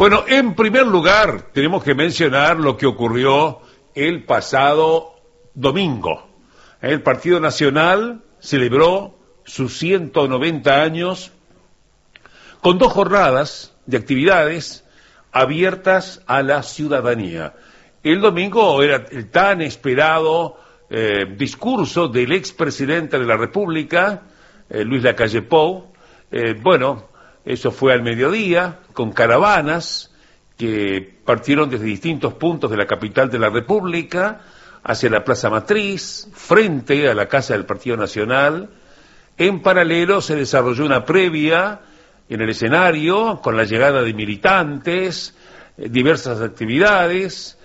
Bueno, en primer lugar, tenemos que mencionar lo que ocurrió el pasado domingo. El Partido Nacional celebró sus 190 años con 2 jornadas de actividades abiertas a la ciudadanía. El domingo era el tan esperado discurso del expresidente de la República, Luis Lacalle Pou. Eso fue al mediodía, con caravanas que partieron desde distintos puntos de la capital de la República hacia la Plaza Matriz, frente a la Casa del Partido Nacional. En paralelo se desarrolló una previa en el escenario con la llegada de militantes, diversas actividades,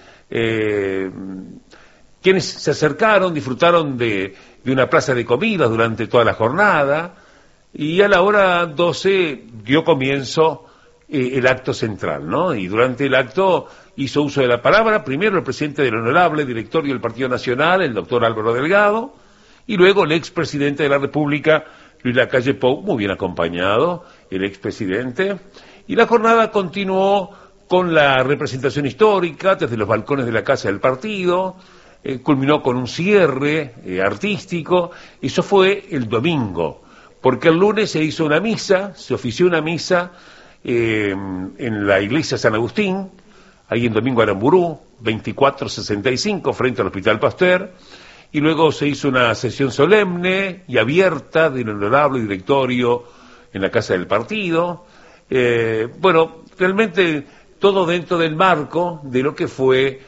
quienes se acercaron, disfrutaron de una plaza de comidas durante toda la jornada, y a la hora 12 dio comienzo el acto central, ¿no? Y durante el acto hizo uso de la palabra, primero el presidente del honorable directorio del Partido Nacional, el doctor Álvaro Delgado, y luego el expresidente de la República, Luis Lacalle Pou, muy bien acompañado, el expresidente, y la jornada continuó con la representación histórica desde los balcones de la Casa del Partido, culminó con un cierre artístico. Eso fue el domingo, porque el lunes se hizo una misa, se ofició una misa en la iglesia San Agustín, ahí en Domingo Aramburú, 2465, frente al Hospital Pasteur, y luego se hizo una sesión solemne y abierta del honorable directorio en la Casa del Partido. Realmente todo dentro del marco de lo que fue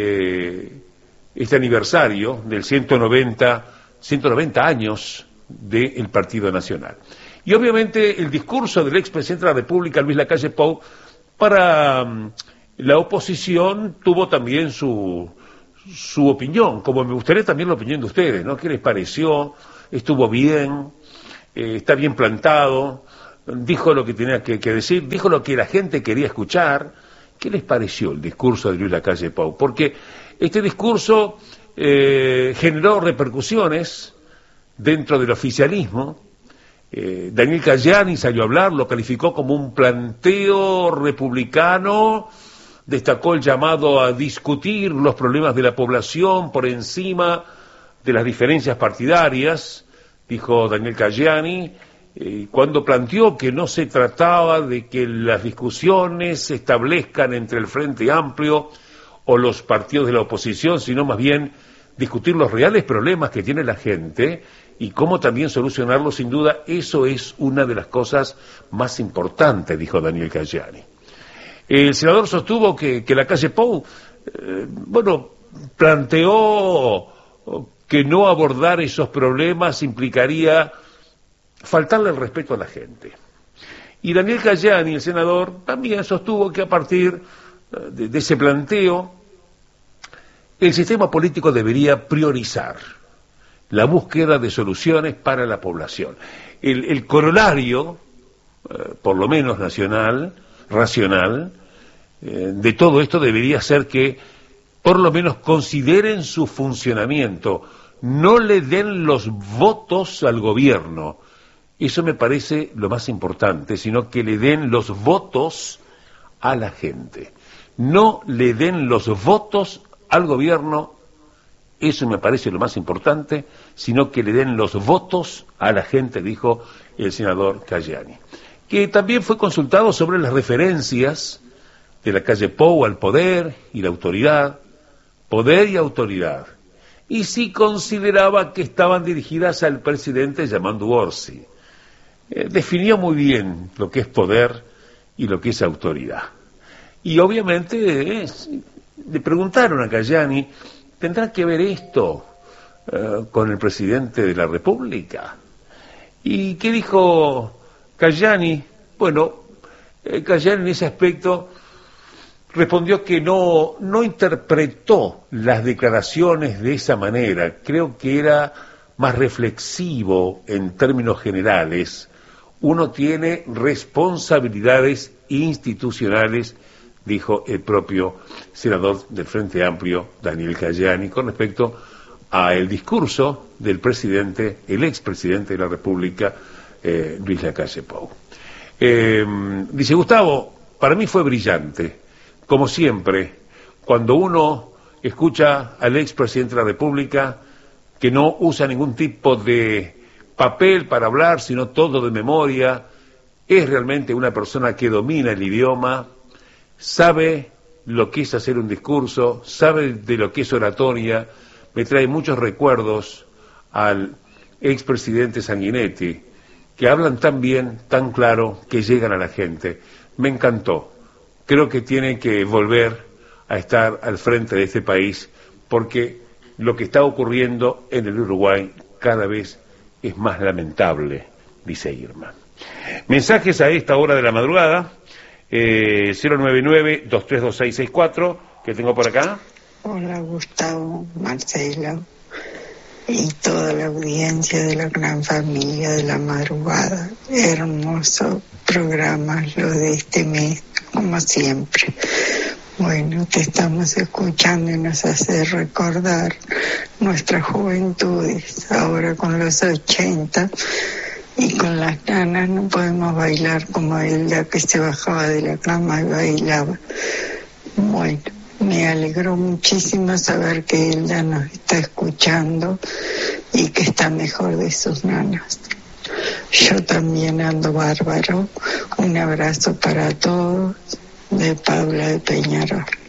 este aniversario del 190 años del Partido Nacional. Y obviamente el discurso del expresidente de la República, Luis Lacalle Pou, para la oposición tuvo también su opinión, como me gustaría también la opinión de ustedes, ¿no? ¿Qué les pareció? ¿Estuvo bien? ¿Está bien plantado? ¿Dijo lo que tenía que decir? ¿Dijo lo que la gente quería escuchar? ¿Qué les pareció el discurso de Luis Lacalle Pou? Porque este discurso generó repercusiones dentro del oficialismo. Daniel Cayani salió a hablar, lo calificó como un planteo republicano, destacó el llamado a discutir los problemas de la población por encima de las diferencias partidarias, dijo Daniel Cayani, cuando planteó que no se trataba de que las discusiones se establezcan entre el Frente Amplio o los partidos de la oposición, sino más bien discutir los reales problemas que tiene la gente y cómo también solucionarlos. Sin duda, eso es una de las cosas más importantes, dijo Daniel Cayani. El senador sostuvo que Lacalle Pou, planteó que no abordar esos problemas implicaría faltarle el respeto a la gente. Y Daniel Cayani, el senador, también sostuvo que a partir de ese planteo, el sistema político debería priorizar la búsqueda de soluciones para la población. El corolario, por lo menos racional, de todo esto debería ser que por lo menos consideren su funcionamiento, no le den los votos al gobierno. Eso me parece lo más importante, sino que le den los votos a la gente. No le den los votos al gobierno, eso me parece lo más importante, sino que le den los votos a la gente, dijo el senador Cayani, que también fue consultado sobre las referencias de Lacalle Pou al poder y la autoridad, poder y autoridad, y si consideraba que estaban dirigidas al presidente Yamandu Orsi. Definió muy bien lo que es poder y lo que es autoridad. Y obviamente le preguntaron a Cayani, ¿tendrá que ver esto con el presidente de la República? ¿Y qué dijo Cayani? Cayani en ese aspecto respondió que no interpretó las declaraciones de esa manera. Creo que era más reflexivo en términos generales. Uno tiene responsabilidades institucionales, dijo el propio senador del Frente Amplio, Daniel Cayani, con respecto a el discurso del presidente, el expresidente de la República, Luis Lacalle Pou. Dice Gustavo, para mí fue brillante. Como siempre, cuando uno escucha al expresidente de la República, que no usa ningún tipo de papel para hablar, sino todo de memoria, es realmente una persona que domina el idioma, sabe lo que es hacer un discurso, sabe de lo que es oratoria. Me trae muchos recuerdos al expresidente Sanguinetti, que hablan tan bien, tan claro, que llegan a la gente. Me encantó. Creo que tiene que volver a estar al frente de este país, porque lo que está ocurriendo en el Uruguay cada vez es más lamentable, dice Irma. Mensajes a esta hora de la madrugada, 099-232664, que tengo por acá. Hola Gustavo, Marcelo y toda la audiencia de la gran familia de la madrugada. Hermoso programa lo de este mes, como siempre. Bueno, te estamos escuchando y nos hace recordar nuestras juventudes. Ahora con los 80 y con las nanas no podemos bailar como Hilda, que se bajaba de la cama y bailaba. Bueno, me alegró muchísimo saber que Hilda nos está escuchando y que está mejor de sus nanas. Yo también ando bárbaro. Un abrazo para todos, de Paula de Peñarol.